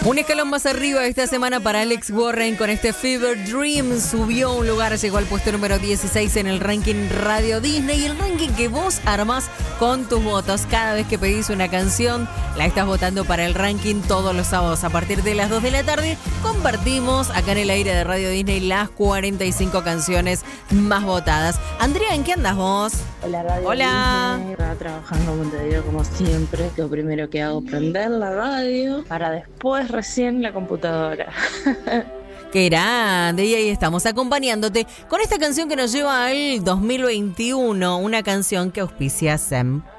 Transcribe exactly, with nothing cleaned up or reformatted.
Un escalón más arriba esta semana para Alex Warren con este Fever Dream. Subió un lugar, llegó al puesto número dieciséis en el ranking Radio Disney. Y el ranking que vos armás con tus votos. Cada vez que pedís una canción, la estás votando para el ranking todos los sábados a partir de las dos de la tarde. Compartimos acá en el aire de Radio Disney las cuarenta y cinco canciones más votadas. Andrea, ¿en qué andas vos? Hola, Radio Hola. Disney. Estaba trabajando, como te digo, como siempre. Lo primero que hago es prender la radio para después recién la computadora. Qué grande, y ahí estamos acompañándote con esta canción que nos lleva al dos mil veintiuno, una canción que auspicia Sem.